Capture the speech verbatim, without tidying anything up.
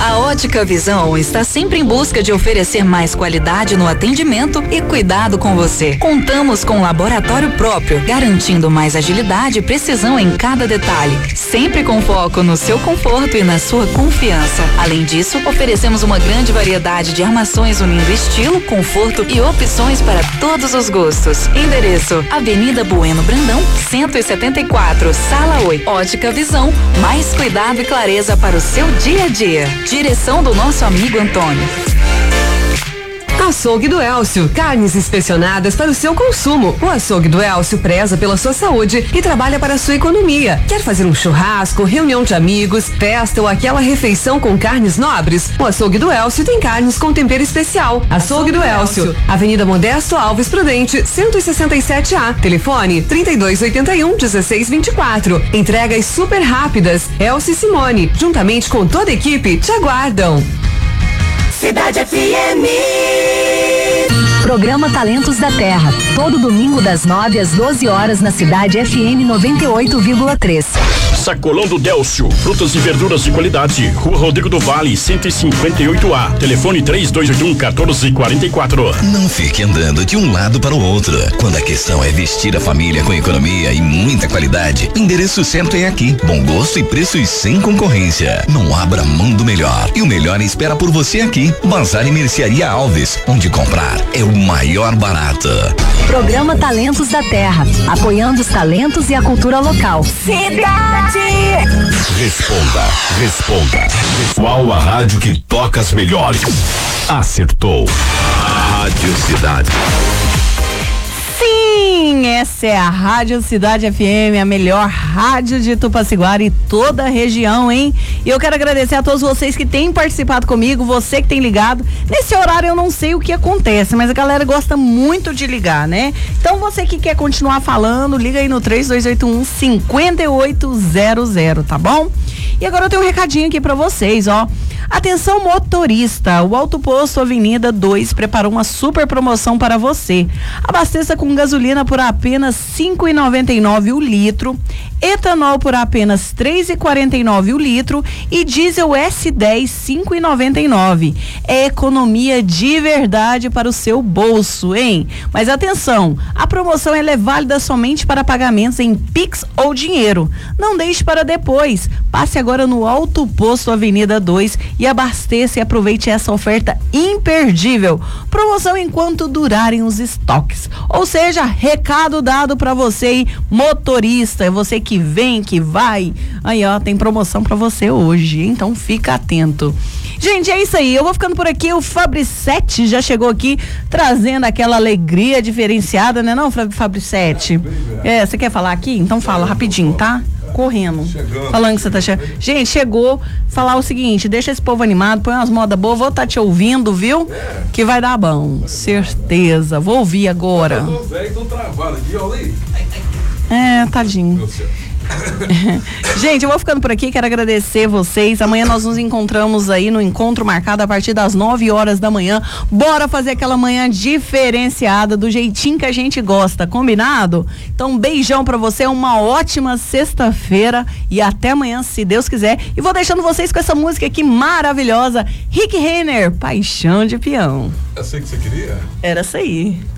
A Ótica Visão está sempre em busca de oferecer mais qualidade no atendimento e cuidado com você. Contamos com um laboratório próprio, garantindo mais agilidade e precisão em cada detalhe, sempre com foco no seu conforto e na sua confiança. Além disso, oferecemos uma grande variedade de armações unindo estilo, conforto e opções para todos os gostos. Endereço: Avenida Bueno Brandão, cento e setenta e quatro, Sala oito. Ótica Visão, mais cuidado e clareza para o seu dia a dia. Direção do nosso amigo Antônio. Açougue do Elcio, carnes inspecionadas para o seu consumo. O Açougue do Elcio preza pela sua saúde e trabalha para a sua economia. Quer fazer um churrasco, reunião de amigos, festa ou aquela refeição com carnes nobres? O Açougue do Elcio tem carnes com tempero especial. Açougue do Elcio, Avenida Modesto Alves Prudente, cento e sessenta e sete A. Telefone trinta e dois oitenta e um, dezesseis vinte e quatro. Entregas super rápidas. Elcio e Simone, juntamente com toda a equipe, te aguardam. Cidade F M. Programa Talentos da Terra, todo domingo das nove às doze horas na Cidade F M noventa e oito vírgula três. Sacolão do Délcio, frutas e verduras de qualidade, Rua Rodrigo do Vale, cento e cinquenta e oito A, telefone três dois oito um, quatorze quarenta e quatro. Não fique andando de um lado para o outro. Quando a questão é vestir a família com economia e muita qualidade, endereço certo é aqui. Bom gosto e preços sem concorrência. Não abra mão do melhor. E o melhor espera por você aqui. Bazar e Mercearia Alves, onde comprar é o maior barato. Programa Talentos da Terra, apoiando os talentos e a cultura local. Cidade! Responda, responda. Qual a rádio que toca as melhores? Acertou. Rádio Cidade. Sim, essa é a Rádio Cidade F M, a melhor rádio de Tupaciguara e toda a região, hein? E eu quero agradecer a todos vocês que têm participado comigo, você que tem ligado. Nesse horário eu não sei o que acontece, mas a galera gosta muito de ligar, né? Então você que quer continuar falando, liga aí no três dois oito um, cinco oito zero zero, tá bom? E agora eu tenho um recadinho aqui pra vocês, ó. Atenção motorista, o Alto Posto Avenida dois preparou uma super promoção para você. Abasteça com gasolina por apenas cinco e noventa e nove o litro, etanol por apenas três e quarenta e nove o litro e diesel S dez cinco e noventa e nove. É economia de verdade para o seu bolso, hein? Mas atenção, a promoção ela é válida somente para pagamentos em Pix ou dinheiro. Não deixe para depois. Passe agora no Alto Posto Avenida dois e abasteça e aproveite essa oferta imperdível. Promoção enquanto durarem os estoques. Ou seja, recado dado para você aí, motorista, você que vem, que vai. Aí, ó, tem promoção para você hoje, então fica atento. Gente, é isso aí, eu vou ficando por aqui, o Fabricete já chegou aqui trazendo aquela alegria diferenciada, né não, Fabricete? É, você quer falar aqui? Então fala rapidinho, tá? Correndo, chegando. Falando que você tá chegando. Gente, chegou, falar o seguinte, deixa esse povo animado, põe umas modas boas, vou estar tá te ouvindo, viu? É. Que vai dar bom, certeza, vou ouvir agora. É, tadinho. Gente, eu vou ficando por aqui, quero agradecer vocês. Amanhã nós nos encontramos aí no encontro marcado a partir das nove horas da manhã. Bora fazer aquela manhã diferenciada do jeitinho que a gente gosta, combinado? Então um beijão pra você, uma ótima sexta-feira e até amanhã, se Deus quiser. E vou deixando vocês com essa música aqui maravilhosa, Rick Renner, Paixão de Peão. Eu sei que você queria? Era essa aí.